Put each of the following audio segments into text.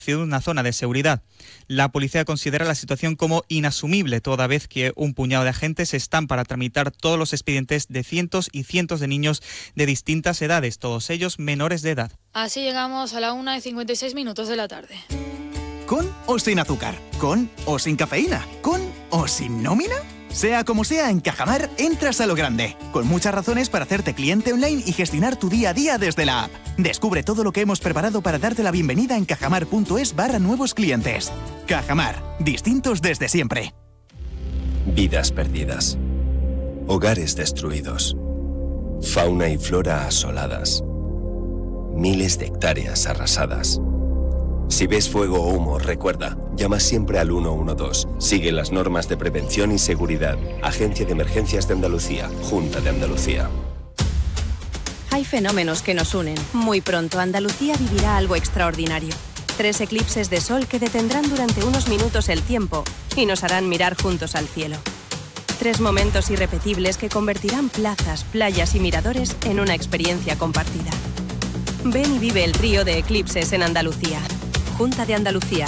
una zona de seguridad. La policía considera la situación como inasumible, toda vez que un puñado de agentes están para tramitar todos los expedientes de cientos y cientos de niños de distintas edades, todos ellos menores de edad. Así llegamos a la 1:56 de la tarde. ¿Con o sin azúcar? ¿Con o sin cafeína? ¿Con o sin nómina? Sea como sea, en Cajamar entras a lo grande, con muchas razones para hacerte cliente online y gestionar tu día a día desde la app. Descubre todo lo que hemos preparado para darte la bienvenida en cajamar.es/nuevos clientes. Cajamar, distintos desde siempre. Vidas perdidas. Hogares destruidos. Fauna y flora asoladas. Miles de hectáreas arrasadas. Si ves fuego o humo, recuerda, llama siempre al 112. Sigue las normas de prevención y seguridad. Agencia de Emergencias de Andalucía, Junta de Andalucía. Hay fenómenos que nos unen. Muy pronto Andalucía vivirá algo extraordinario. 3 eclipses de sol que detendrán durante unos minutos el tiempo y nos harán mirar juntos al cielo. 3 momentos irrepetibles que convertirán plazas, playas y miradores en una experiencia compartida. Ven y vive el trío de eclipses en Andalucía. Junta de Andalucía.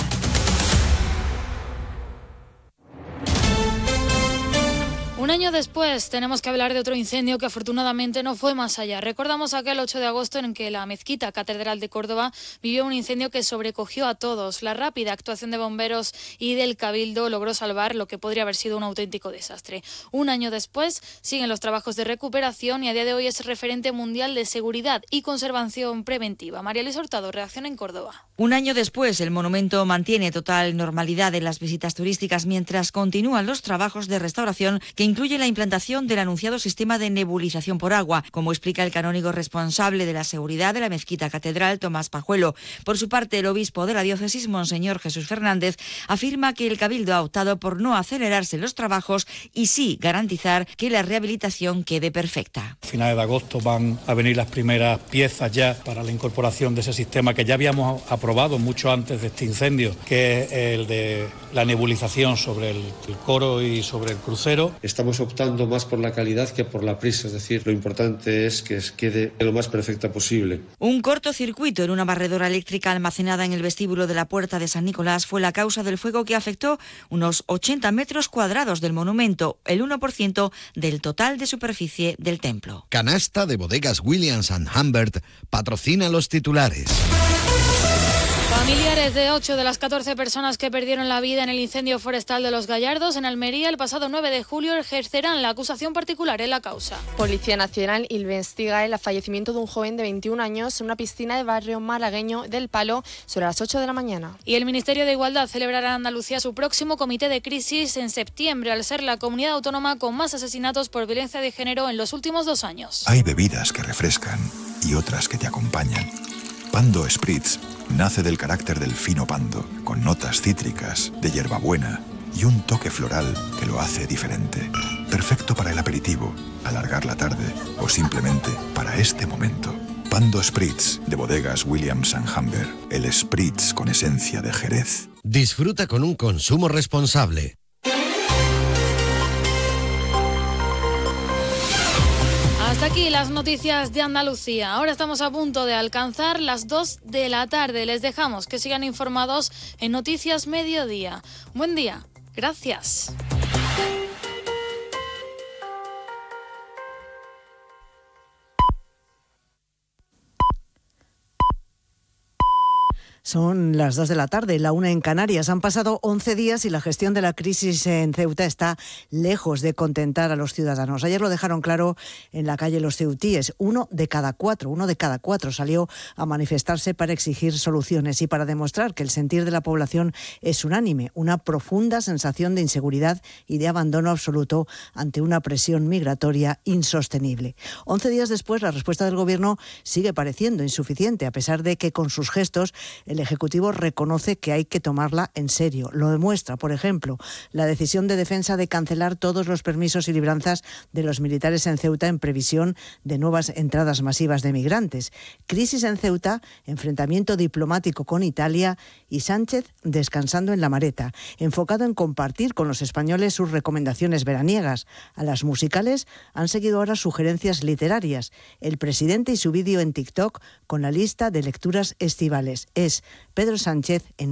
Un año después tenemos que hablar de otro incendio que afortunadamente no fue más allá. Recordamos aquel 8 de agosto en que la Mezquita Catedral de Córdoba vivió un incendio que sobrecogió a todos. La rápida actuación de bomberos y del Cabildo logró salvar lo que podría haber sido un auténtico desastre. Un año después siguen los trabajos de recuperación y a día de hoy es referente mundial de seguridad y conservación preventiva. María Luisa Hurtado, redacción en Córdoba. Un año después, el monumento mantiene total normalidad en las visitas turísticas mientras continúan los trabajos de restauración que incluye la implantación del anunciado sistema de nebulización por agua, como explica el canónigo responsable de la seguridad de la Mezquita Catedral, Tomás Pajuelo. Por su parte, el obispo de la diócesis, Monseñor Jesús Fernández, afirma que el Cabildo ha optado por no acelerarse los trabajos y sí garantizar que la rehabilitación quede perfecta. A finales de agosto van a venir las primeras piezas ya para la incorporación de ese sistema que ya habíamos aprobado mucho antes de este incendio, que es el de la nebulización sobre el coro y sobre el crucero. Estamos optando más por la calidad que por la prisa, es decir, lo importante es que quede lo más perfecta posible. Un cortocircuito en una barredora eléctrica almacenada en el vestíbulo de la Puerta de San Nicolás fue la causa del fuego que afectó unos 80 metros cuadrados del monumento, el 1% del total de superficie del templo. Canasta de Bodegas Williams & Humbert patrocina los titulares. Familiares de 8 de las 14 personas que perdieron la vida en el incendio forestal de Los Gallardos, en Almería, el pasado 9 de julio, ejercerán la acusación particular en la causa. Policía Nacional investiga el fallecimiento de un joven de 21 años en una piscina del barrio malagueño del Palo sobre las 8 de la mañana. Y el Ministerio de Igualdad celebrará en Andalucía su próximo comité de crisis en septiembre, al ser la comunidad autónoma con más asesinatos por violencia de género en los últimos 2 años. Hay bebidas que refrescan y otras que te acompañan. Pando Spritz nace del carácter del fino pando, con notas cítricas, de hierbabuena y un toque floral que lo hace diferente. Perfecto para el aperitivo, alargar la tarde o simplemente para este momento. Pando Spritz, de Bodegas Williams & Humbert. El Spritz con esencia de Jerez. Disfruta con un consumo responsable. Hasta aquí las noticias de Andalucía. Ahora estamos a punto de alcanzar las 2 de la tarde. Les dejamos que sigan informados en Noticias Mediodía. Buen día. Gracias. Son las 2 de la tarde, la 1 en Canarias. Han pasado 11 días y la gestión de la crisis en Ceuta está lejos de contentar a los ciudadanos. Ayer lo dejaron claro en la calle los ceutíes. Uno de cada cuatro salió a manifestarse para exigir soluciones y para demostrar que el sentir de la población es unánime, una profunda sensación de inseguridad y de abandono absoluto ante una presión migratoria insostenible. 11 días después, la respuesta del Gobierno sigue pareciendo insuficiente, a pesar de que con sus gestos el Ejecutivo reconoce que hay que tomarla en serio. Lo demuestra, por ejemplo, la decisión de Defensa de cancelar todos los permisos y libranzas de los militares en Ceuta en previsión de nuevas entradas masivas de migrantes. Crisis en Ceuta, enfrentamiento diplomático con Italia y Sánchez descansando en la maleta, enfocado en compartir con los españoles sus recomendaciones veraniegas. A las musicales han seguido ahora sugerencias literarias. El presidente y su vídeo en TikTok con la lista de lecturas estivales. Es Pedro Sánchez en